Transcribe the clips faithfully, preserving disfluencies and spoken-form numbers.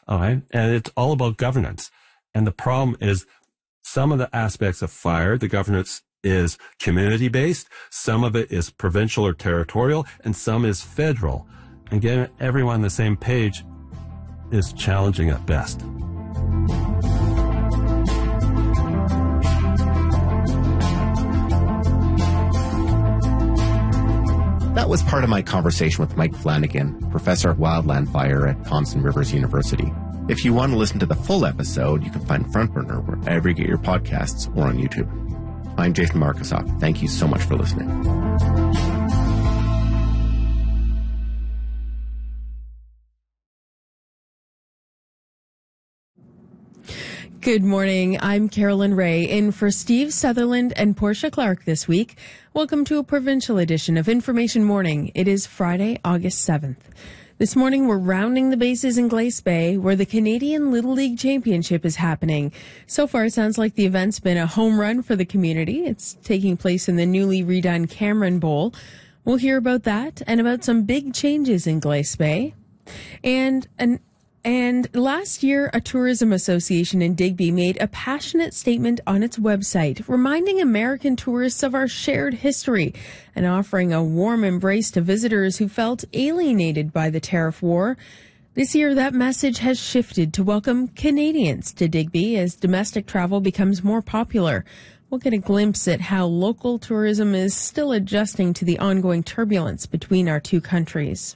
All right. And it's all about governance. And the problem is some of the aspects of fire, the governance is community-based, some of it is provincial or territorial, and some is federal. And getting everyone on the same page is challenging at best. That was part of my conversation with Mike Flanagan, professor of wildland fire at Thompson Rivers University. If you want to listen to the full episode, you can find Front Burner wherever you get your podcasts or on YouTube. I'm Jason Markusoff. Thank you so much for listening. Good morning. I'm Carolyn Ray, in for Steve Sutherland and Portia Clark this week. Welcome to a provincial edition of Information Morning. It is Friday, August seventh. This morning, we're rounding the bases in Glace Bay, where the Canadian Little League Championship is happening. So far, it sounds like the event's been a home run for the community. It's taking place in the newly redone Cameron Bowl. We'll hear about that and about some big changes in Glace Bay. And an And last year, a tourism association in Digby made a passionate statement on its website, reminding American tourists of our shared history and offering a warm embrace to visitors who felt alienated by the tariff war. This year, that message has shifted to welcome Canadians to Digby as domestic travel becomes more popular. We'll get a glimpse at how local tourism is still adjusting to the ongoing turbulence between our two countries.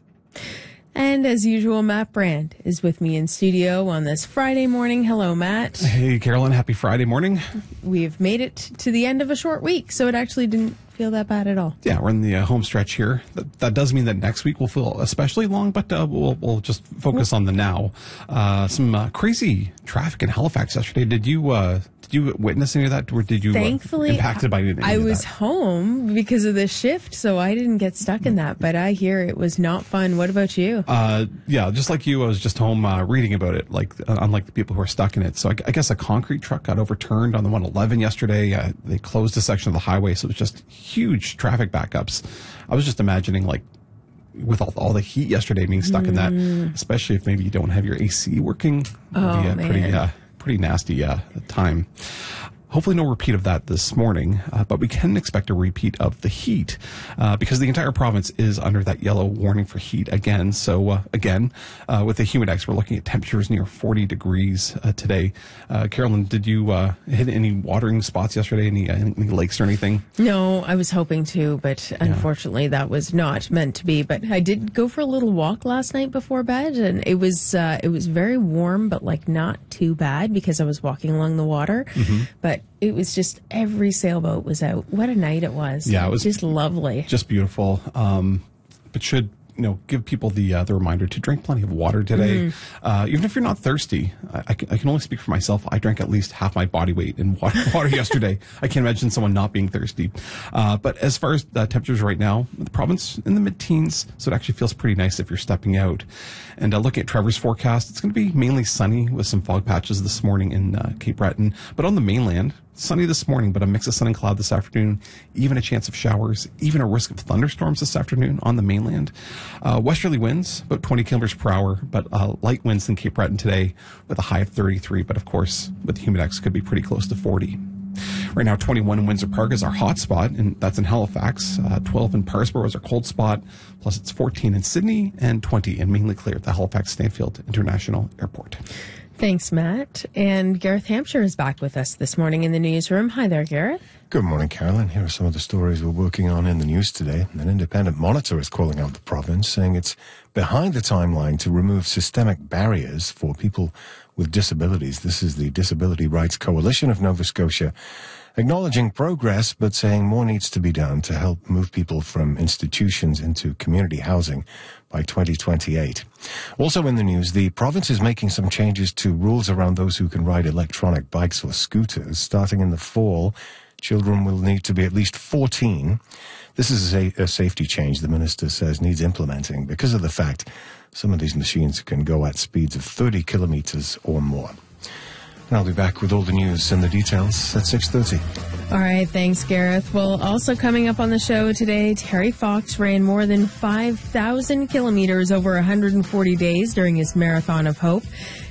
And as usual, Matt Brand is with me in studio on this Friday morning. Hello, Matt. Hey, Carolyn. Happy Friday morning. We've made it to the end of a short week, so it actually didn't feel that bad at all. Yeah, we're in the uh, home stretch here. That, that does mean that next week will feel especially long, but uh, we'll, we'll just focus on the now. Uh, some uh, crazy traffic in Halifax yesterday. Did you uh, did you witness any of that, or did you Thankfully, uh, impacted by anything? I was that? home because of the shift, so I didn't get stuck in that. But I hear it was not fun. What about you? Uh, yeah, just like you, I was just home uh, reading about it. Like uh, unlike the people who are stuck in it. So I, I guess a concrete truck got overturned on the one eleven yesterday. Uh, they closed a section of the highway, so it was just huge traffic backups. I was just imagining, like, with all, all the heat yesterday, being stuck mm. in that, especially if maybe you don't have your A C working, oh, would be a man. pretty, uh, pretty nasty uh, time. Hopefully no repeat of that this morning, uh, but we can expect a repeat of the heat uh, because the entire province is under that yellow warning for heat again. So uh, again, uh, with the Humidex, we're looking at temperatures near forty degrees uh, today. Uh, Carolyn, did you uh, hit any watering spots yesterday, any, uh, any lakes or anything? No, I was hoping to, but unfortunately that was not meant to be. But I did go for a little walk last night before bed, and it was uh, it was very warm, but like not too bad because I was walking along the water. Mm-hmm. But it was just every sailboat was out. What a night it was. Yeah, it was just lovely. Just beautiful. Um, but should, you know, give people the uh, the reminder to drink plenty of water today. Mm. Uh, even if you're not thirsty, I, I, can, I can only speak for myself. I drank at least half my body weight in water, water yesterday. I can't imagine someone not being thirsty. Uh, but as far as the temperatures right now, the province in the mid-teens, so it actually feels pretty nice if you're stepping out. And uh, looking at Trevor's forecast, it's going to be mainly sunny with some fog patches this morning in uh, Cape Breton. But on the mainland, sunny this morning, but a mix of sun and cloud this afternoon, even a chance of showers, even a risk of thunderstorms this afternoon on the mainland. Uh, westerly winds, about twenty kilometers per hour, but uh, light winds in Cape Breton today with a high of thirty-three. But of course, with the Humidex, could be pretty close to forty. Right now, twenty-one in Windsor Park is our hot spot, and that's in Halifax. Uh, twelve in Parsborough is our cold spot, plus it's fourteen in Sydney and twenty in mainly clear at the Halifax Stanfield International Airport. Thanks, Matt. And Gareth Hampshire is back with us this morning in the newsroom. Hi there, Gareth. Good morning, Carolyn. Here are some of the stories we're working on in the news today. An independent monitor is calling out the province, saying it's behind the timeline to remove systemic barriers for people with disabilities. This is the Disability Rights Coalition of Nova Scotia, acknowledging progress, but saying more needs to be done to help move people from institutions into community housing by twenty twenty-eight. Also in the news, the province is making some changes to rules around those who can ride electronic bikes or scooters. Starting in the fall, children will need to be at least fourteen. This is a, a safety change the minister says needs implementing because of the fact some of these machines can go at speeds of thirty kilometers or more. And I'll be back with all the news and the details at six thirty. All right, thanks, Gareth. Well, also coming up on the show today, Terry Fox ran more than five thousand kilometers over one hundred forty days during his Marathon of Hope.